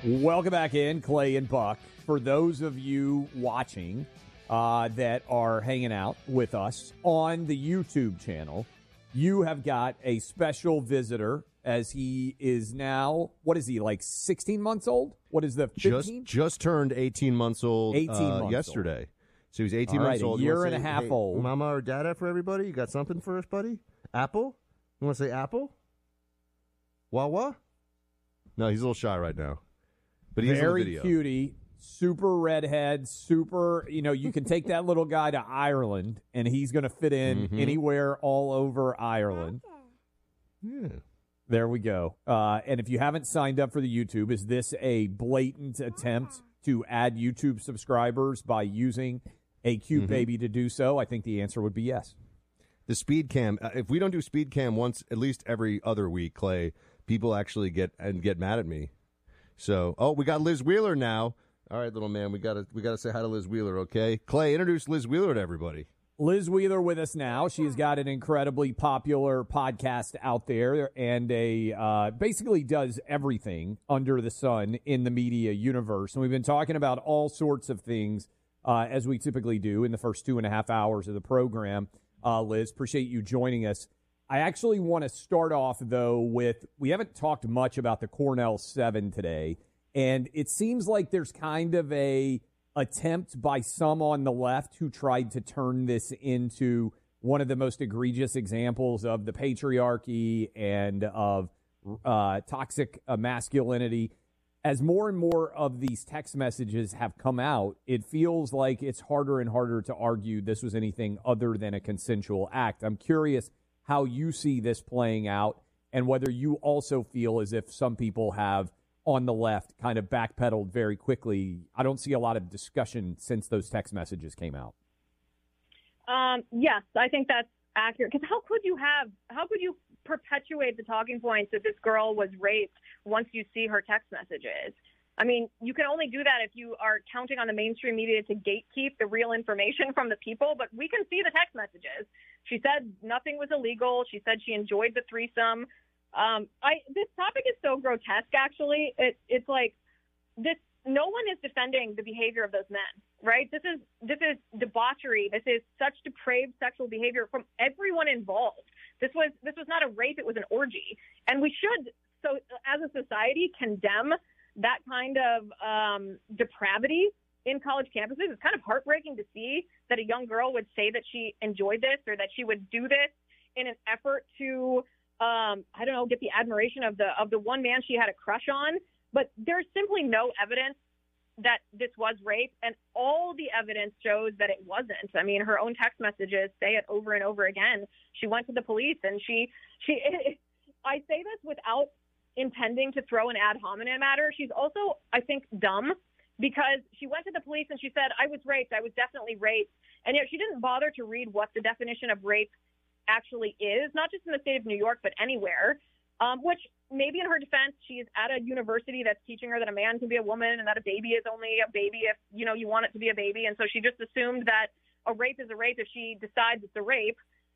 Welcome back in, Clay and Buck. For those of you watching that are hanging out with us on the YouTube channel, you have got a special visitor as he is now, what is he, like 16 months old? What is the 15? Just turned 18 months old 18 months yesterday. Old. So he's 18 All months right, old. A year and a half old. Mama or dada for everybody? You got something for us, buddy? Apple? You want to say apple? Wawa? No, he's a little shy right now. But he's very in the video. cutie, super redhead, super, you can take that little guy to Ireland, and he's going to fit in anywhere all over Ireland. Yeah. There we go. And if you haven't signed up for the YouTube, is this a blatant attempt to add YouTube subscribers by using a cute baby to do so? I think the answer would be yes. The speed cam, if we don't do speed cam once, at least every other week, Clay, people actually get mad at me. So, we got Liz Wheeler now. All right, little man, we gotta say hi to Liz Wheeler, okay? Clay, introduce Liz Wheeler to everybody. Liz Wheeler with us now. She's got an incredibly popular podcast out there and basically does everything under the sun in the media universe. And we've been talking about all sorts of things as we typically do in the first 2.5 hours of the program. Liz, appreciate you joining us. I actually want to start off, though, with we haven't talked much about the Cornell 7 today, and it seems like there's kind of a attempt by some on the left who tried to turn this into one of the most egregious examples of the patriarchy and of toxic masculinity. As more and more of these text messages have come out, it feels like it's harder and harder to argue this was anything other than a consensual act. I'm curious how you see this playing out and whether you also feel as if some people have on the left kind of backpedaled very quickly. I don't see a lot of discussion since those text messages came out. Yes, I think that's accurate. Because how could you perpetuate the talking points that this girl was raped once you see her text messages? I mean, you can only do that if you are counting on the mainstream media to gatekeep the real information from the people, but we can see the text messages. She said nothing was illegal. She said she enjoyed the threesome. This topic is so grotesque, actually. It's like this. No one is defending the behavior of those men, right? This is debauchery. This is such depraved sexual behavior from everyone involved. This was not a rape. It was an orgy. And we should, so as a society, condemn that kind of depravity in college campuses. It's kind of heartbreaking to see that a young girl would say that she enjoyed this or that she would do this in an effort to, get the admiration of the one man she had a crush on. But there's simply no evidence that this was rape, and all the evidence shows that it wasn't. I mean, her own text messages say it over and over again. She went to the police, and I say this without intending to throw an ad hominem at her. She's also, I think, dumb, because she went to the police and she said, I was raped. I was definitely raped. And yet she didn't bother to read what the definition of rape actually is, not just in the state of New York, but anywhere, which maybe in her defense, she's at a university that's teaching her that a man can be a woman and that a baby is only a baby if, you want it to be a baby. And so she just assumed that a rape is a rape if she decides it's a rape.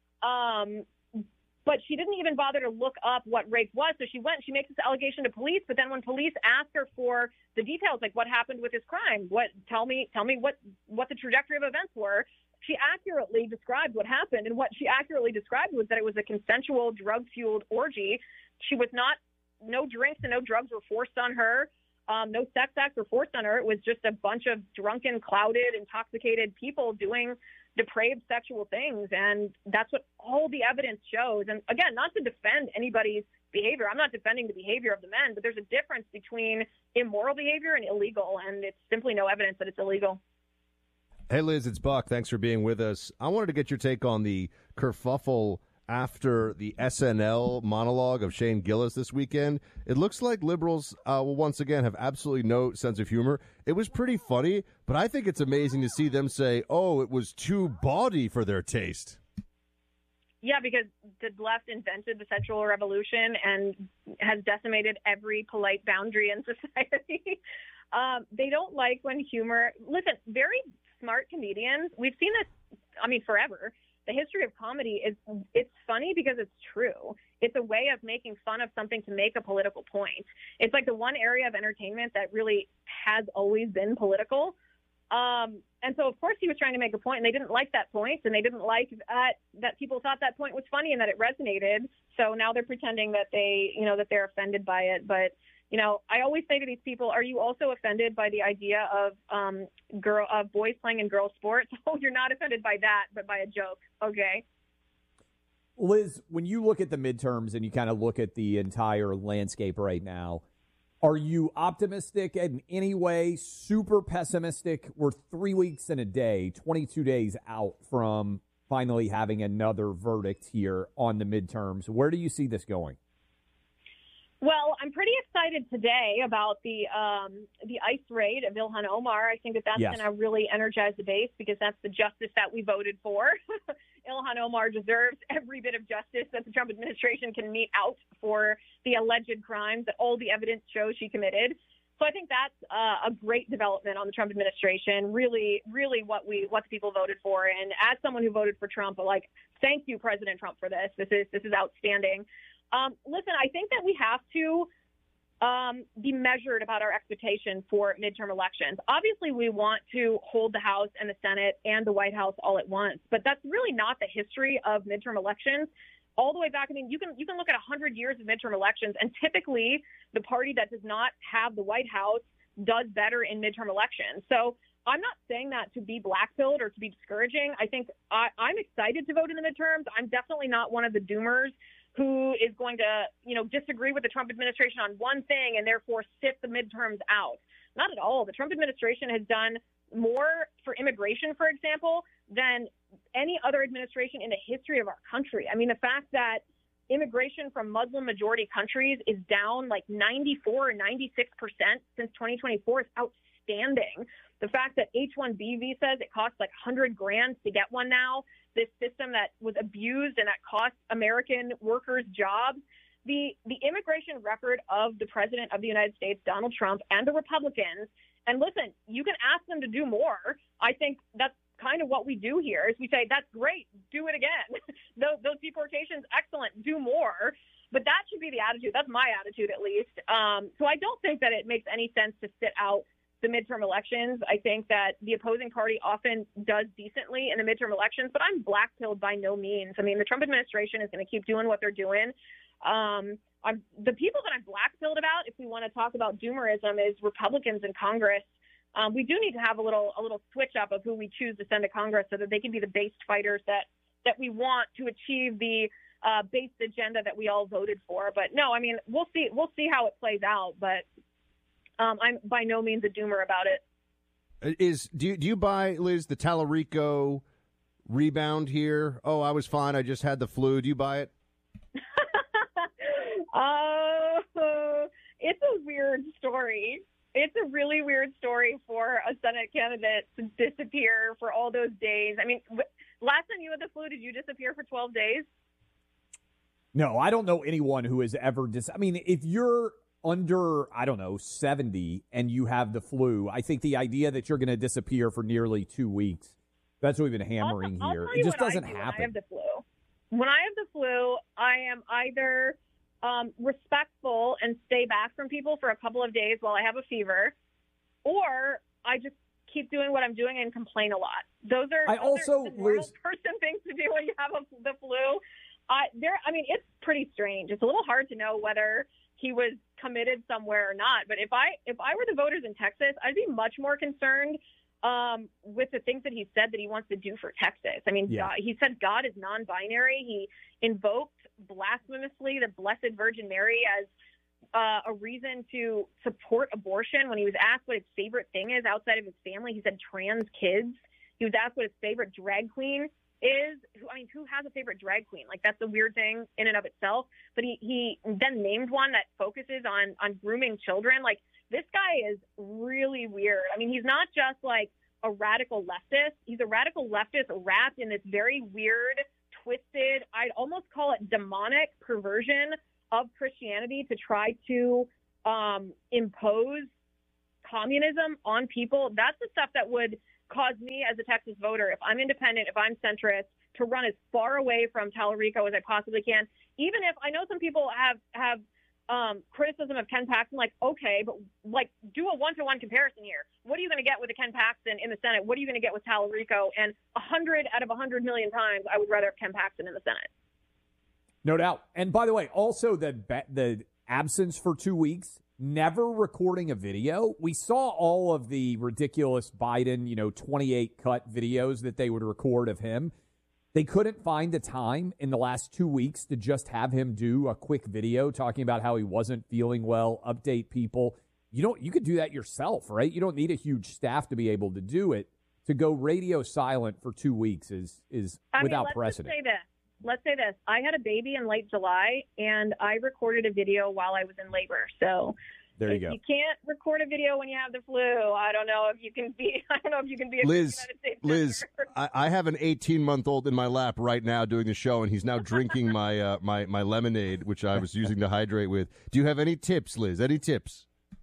But she didn't even bother to look up what rape was. So she makes this allegation to police. But then when police ask her for the details, like what happened with his crime, tell me what the trajectory of events were, she accurately described what happened. And what she accurately described was that it was a consensual, drug-fueled orgy. No drinks and no drugs were forced on her. No sex acts were forced on her. It was just a bunch of drunken, clouded, intoxicated people doing depraved sexual things. And that's what all the evidence shows. And again, not to defend anybody's behavior. I'm not defending the behavior of the men, but there's a difference between immoral behavior and illegal. And it's simply no evidence that it's illegal. Hey, Liz, it's Buck. Thanks for being with us. I wanted to get your take on the kerfuffle after the SNL monologue of Shane Gillis this weekend. It looks like liberals will once again have absolutely no sense of humor. It was pretty funny, but I think it's amazing to see them say, oh, it was too bawdy for their taste. Yeah, because the left invented the sexual revolution and has decimated every polite boundary in society. They don't like when humor... Listen, very smart comedians, we've seen this, forever. the history of comedy is it's funny because it's true. It's a way of making fun of something to make a political point. It's like the one area of entertainment that really has always been political. And so, of course, he was trying to make a point, and they didn't like that point, and they didn't like that people thought that point was funny and that it resonated. So now they're pretending that that they're offended by it. But I always say to these people, are you also offended by the idea of boys playing in girls' sports? Oh, you're not offended by that, but by a joke. Okay. Liz, when you look at the midterms and you kind of look at the entire landscape right now, are you optimistic in any way, super pessimistic? We're 3 weeks and a day, 22 days out from finally having another verdict here on the midterms. Where do you see this going? Well, I'm pretty excited today about the ICE raid of Ilhan Omar. I think that's Yes. going to really energize the base because that's the justice that we voted for. Ilhan Omar deserves every bit of justice that the Trump administration can mete out for the alleged crimes that all the evidence shows she committed. So I think that's a great development on the Trump administration. Really, really what the people voted for. And as someone who voted for Trump, thank you, President Trump, for this. This is outstanding. Listen, I think that we have to be measured about our expectation for midterm elections. Obviously, we want to hold the House and the Senate and the White House all at once, but that's really not the history of midterm elections. All the way back, you can look at 100 years of midterm elections, and typically the party that does not have the White House does better in midterm elections. So I'm not saying that to be black-pilled or to be discouraging. I think I'm excited to vote in the midterms. I'm definitely not one of the doomers who is going to, disagree with the Trump administration on one thing and therefore sit the midterms out. Not at all. The Trump administration has done more for immigration, for example, than any other administration in the history of our country. The fact that immigration from Muslim-majority countries is down like 94 or 96% since 2024 is outstanding. The fact that H-1B visas, it costs like $100,000 to get one now. This system that was abused and that cost American workers jobs. The immigration record of the president of the United States, Donald Trump, and the Republicans. And listen, you can ask them to do more. I think that's kind of what we do here is we say, that's great, do it again. those deportations, excellent, do more. But that should be the attitude. That's my attitude, at least. So I don't think that it makes any sense to sit out the midterm elections. I think that the opposing party often does decently in the midterm elections, but I'm black-pilled by no means. The Trump administration is going to keep doing what they're doing. The people that I'm black-pilled about, if we want to talk about doomerism, is Republicans in Congress. We do need to have a little switch up of who we choose to send to Congress so that they can be the based fighters that we want to achieve the based agenda that we all voted for. But no, we'll see how it plays out. But I'm by no means a doomer about it. Do you buy, Liz, the Tallarico rebound here? Oh, I was fine. I just had the flu. Do you buy it? It's a weird story. It's a really weird story for a Senate candidate to disappear for all those days. Last time you had the flu, did you disappear for 12 days? No, I don't know anyone who has ever if you're under, 70 and you have the flu, I think the idea that you're going to disappear for nearly 2 weeks, that's what we've been hammering here. It just doesn't happen. When I have the flu, I am either respectful and stay back from people for a couple of days while I have a fever, or I just keep doing what I'm doing and complain a lot. Those are the normal person things to do when you have the flu. It's pretty strange. It's a little hard to know whether he was committed somewhere or not. But if I were the voters in Texas, I'd be much more concerned with the things that he said that he wants to do for Texas. He said God is non-binary. He invoked blasphemously the Blessed Virgin Mary as a reason to support abortion. When he was asked what his favorite thing is outside of his family, he said trans kids. He was asked what his favorite drag queen is. Who has a favorite drag queen? That's a weird thing in and of itself. But he then named one that focuses on grooming children. This guy is really weird. He's not just a radical leftist. He's a radical leftist wrapped in this very weird, twisted, I'd almost call it demonic perversion of Christianity to try to impose communism on people. That's the stuff that would cause me as a Texas voter, if I'm independent, if I'm centrist, to run as far away from Tallarico as I possibly can. Even if I know some people have criticism of Ken Paxton, like, okay, but like do a one-to-one comparison here. What are you going to get with a Ken Paxton in the Senate? What are you going to get with Tallarico? And 100 out of 100 million times, I would rather have Ken Paxton in the Senate. No doubt. And by the way, also the absence for 2 weeks, never recording a video. We saw all of the ridiculous Biden, 28 cut videos that they would record of him. They couldn't find the time in the last 2 weeks to just have him do a quick video talking about how he wasn't feeling well, update people. You could do that yourself, right? You don't need a huge staff to be able to do it. To go radio silent for 2 weeks is without precedent. Let's say this. I had a baby in late July, and I recorded a video while I was in labor. So there you go. You can't record a video when you have the flu. I don't know if you can be a Liz, United States Liz, senator. I have an 18-month-old in my lap right now doing the show, and he's now drinking my my lemonade, which I was using to hydrate with. Do you have any tips, Liz? Any tips?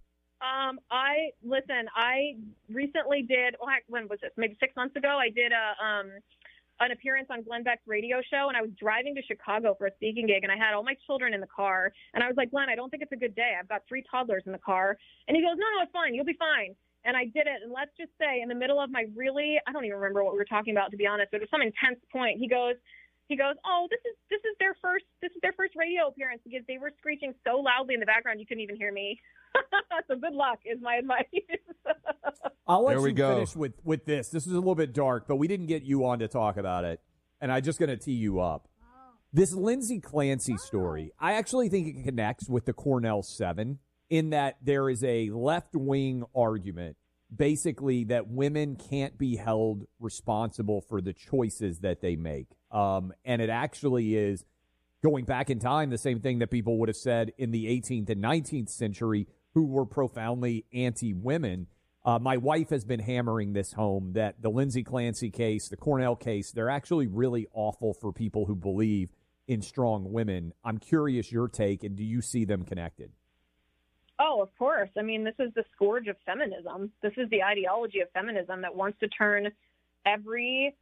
I recently did, when was this? Maybe 6 months ago, I did an appearance on Glenn Beck's radio show, and I was driving to Chicago for a speaking gig, and I had all my children in the car, and I was like, Glenn, I don't think it's a good day. I've got 3 toddlers in the car. And he goes, no, it's fine. You'll be fine. And I did it. And let's just say in the middle of my I don't even remember what we were talking about, to be honest, but it was some intense point. He goes, oh, this is their first radio appearance, because they were screeching so loudly in the background you couldn't even hear me. So good luck is my advice. I'll let you finish with this. This is a little bit dark, but we didn't get you on to talk about it, and I'm just going to tee you up. This Lindsay Clancy story, I actually think it connects with the Cornell 7 in that there is a left-wing argument, basically, that women can't be held responsible for the choices that they make. And it actually is, going back in time, the same thing that people would have said in the 18th and 19th century who were profoundly anti-women. My wife has been hammering this home, that the Lindsay Clancy case, the Cornell case, they're actually really awful for people who believe in strong women. I'm curious your take, and do you see them connected? Oh, of course. I mean, this is the scourge of feminism. This is the ideology of feminism that wants to turn every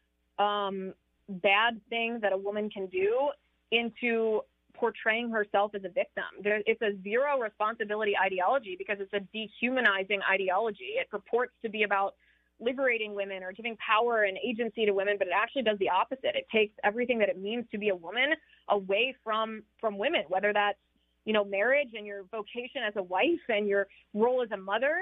bad thing that a woman can do into portraying herself as a victim. It's a zero responsibility ideology because it's a dehumanizing ideology. It purports to be about liberating women or giving power and agency to women, but it actually does the opposite. It takes everything that it means to be a woman away from women, whether that's, marriage and your vocation as a wife and your role as a mother,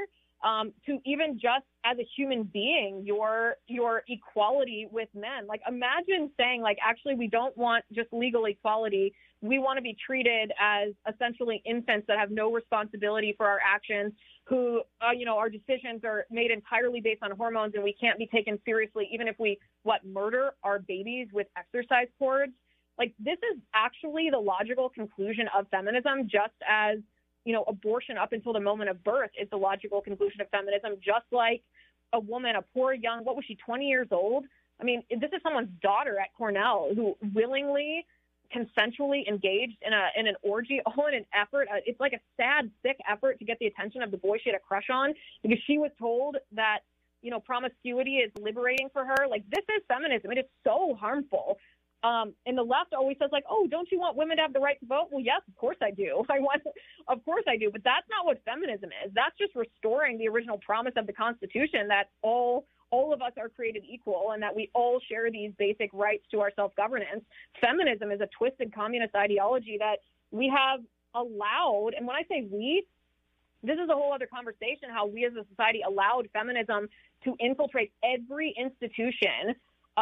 to even just as a human being, your equality with men. Like, imagine saying, like, actually, we don't want just legal equality. We want to be treated as essentially infants that have no responsibility for our actions, who, our decisions are made entirely based on hormones, and we can't be taken seriously, even if we, murder our babies with exercise cords. Like, this is actually the logical conclusion of feminism, just as, abortion up until the moment of birth is the logical conclusion of feminism, just like a woman, a poor young, what was she, 20 years old? I mean, this is someone's daughter at Cornell who willingly, consensually engaged in an orgy, all in an effort. It's like a sad, sick effort to get the attention of the boy she had a crush on, because she was told that, promiscuity is liberating for her. Like, this is feminism. It is so harmful. And the left always says, like, oh, don't you want women to have the right to vote? Well, yes, of course I do. Of course I do. But that's not what feminism is. That's just restoring the original promise of the Constitution, that all of us are created equal and that we all share these basic rights to our self-governance. Feminism is a twisted communist ideology that we have allowed. And when I say we, this is a whole other conversation, how we as a society allowed feminism to infiltrate every institution,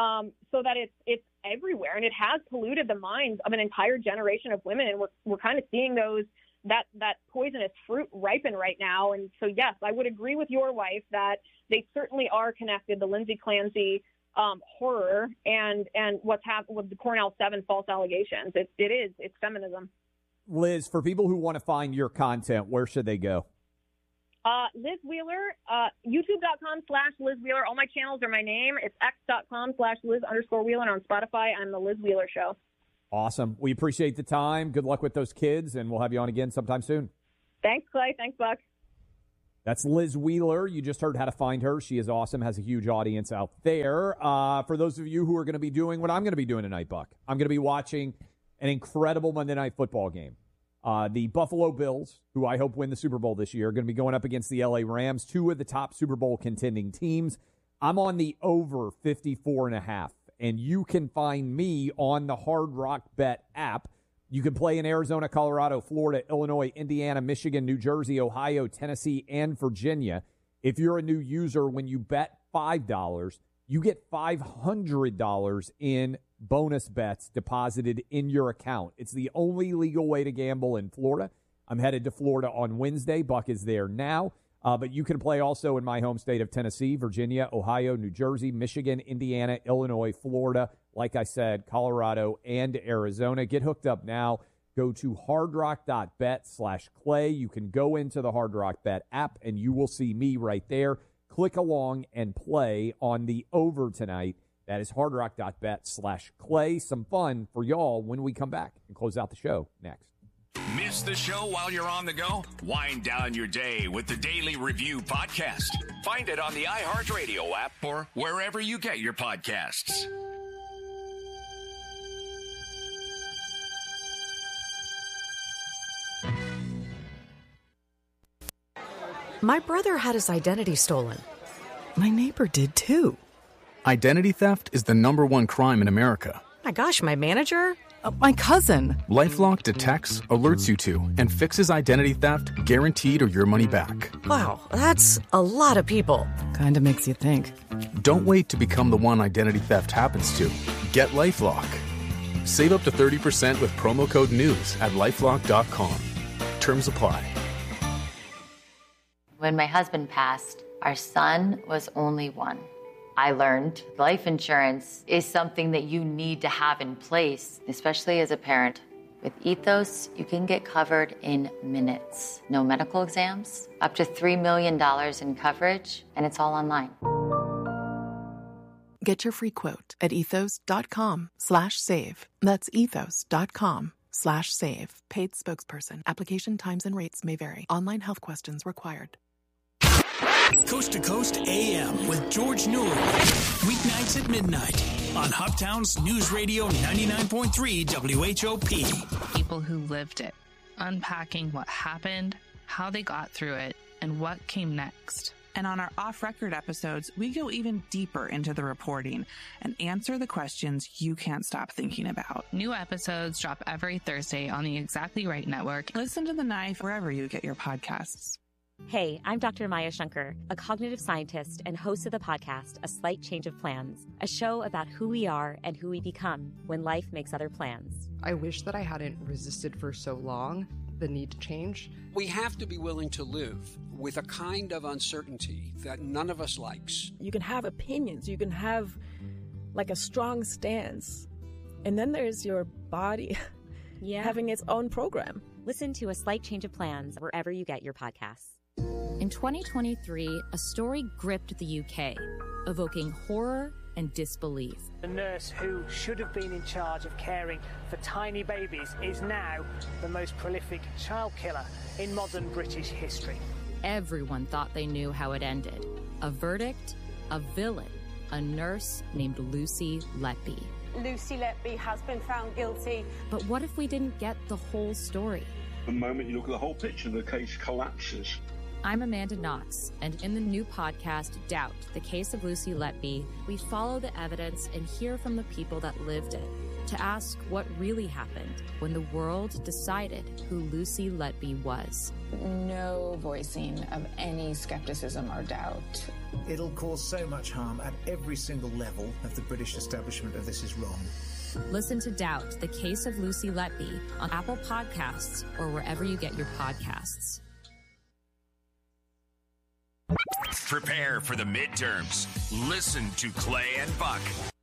so that it's everywhere, and it has polluted the minds of an entire generation of women. And we're kind of seeing that poisonous fruit ripen right now. And so, yes, I would agree with your wife that they certainly are connected, the Lindsay Clancy horror and what's happened with the Cornell 7 false allegations. It's feminism. Liz, for people who want to find your content, where should they go? Liz Wheeler, youtube.com/Liz Wheeler. All my channels are my name. It's x.com/Liz_Wheeler. On Spotify, I'm The Liz Wheeler Show. Awesome. We appreciate the time. Good luck with those kids, and we'll have you on again sometime soon. Thanks, Clay. Thanks, Buck. That's Liz Wheeler. You just heard how to find her. She is awesome, has a huge audience out there. For those of you who are going to be doing what I'm going to be doing tonight, Buck, I'm going to be watching an incredible Monday Night Football game. The Buffalo Bills, who I hope win the Super Bowl this year, are going to be going up against the LA Rams, two of the top Super Bowl contending teams. I'm on the over 54.5, and you can find me on the Hard Rock Bet app. You can play in Arizona, Colorado, Florida, Illinois, Indiana, Michigan, New Jersey, Ohio, Tennessee, and Virginia. If you're a new user, when you bet $5, you get $500 in bonus bets deposited in your account. It's the only legal way to gamble in Florida. I'm headed to Florida on Wednesday. Buck is there now. But you can play also in my home state of Tennessee, Virginia, Ohio, New Jersey, Michigan, Indiana, Illinois, Florida, like I said, Colorado, and Arizona. Get hooked up now. Go to hardrock.bet/Clay. You can go into the Hard Rock Bet app, and you will see me right there. Click along and play on the over tonight. That is hardrock.bet/Clay. Some fun for y'all when we come back and close out the show next. Miss the show while you're on the go? Wind down your day with the Daily Review podcast. Find it on the iHeartRadio app or wherever you get your podcasts. My brother had his identity stolen. My neighbor did too. Identity theft is the #1 crime in America. My gosh, my manager? My cousin. LifeLock detects, alerts you to, and fixes identity theft guaranteed or your money back. Wow, that's a lot of people. Kinda makes you think. Don't wait to become the one identity theft happens to. Get LifeLock. Save up to 30% with promo code NEWS at LifeLock.com. Terms apply. When my husband passed, our son was only 1. I learned life insurance is something that you need to have in place, especially as a parent. With Ethos, you can get covered in minutes. No medical exams, up to $3 million in coverage, and it's all online. Get your free quote at ethos.com/save. That's ethos.com/save. Paid spokesperson. Application times and rates may vary. Online health questions required. Coast to Coast AM with George Noory. Weeknights at midnight on Hoptown's News Radio 99.3 WHOP. People who lived it, unpacking what happened, how they got through it, and what came next. And on our off-record episodes, we go even deeper into the reporting and answer the questions you can't stop thinking about. New episodes drop every Thursday on the Exactly Right Network. Listen to The Knife wherever you get your podcasts. Hey, I'm Dr. Maya Shankar, a cognitive scientist and host of the podcast, A Slight Change of Plans, a show about who we are and who we become when life makes other plans. I wish that I hadn't resisted for so long the need to change. We have to be willing to live with a kind of uncertainty that none of us likes. You can have opinions, you can have like a strong stance, and then there's your body having its own program. Listen to A Slight Change of Plans wherever you get your podcasts. In 2023, a story gripped the UK, evoking horror and disbelief. The nurse who should have been in charge of caring for tiny babies is now the most prolific child killer in modern British history. Everyone thought they knew how it ended. A verdict, a villain, a nurse named Lucy Letby. Lucy Letby has been found guilty. But what if we didn't get the whole story? The moment you look at the whole picture, the case collapses. I'm Amanda Knox, and in the new podcast, Doubt, the Case of Lucy Letby, we follow the evidence and hear from the people that lived it to ask what really happened when the world decided who Lucy Letby was. No voicing of any skepticism or doubt. It'll cause so much harm at every single level of the British establishment of this is wrong. Listen to Doubt, the Case of Lucy Letby on Apple Podcasts or wherever you get your podcasts. Prepare for the midterms. Listen to Clay and Buck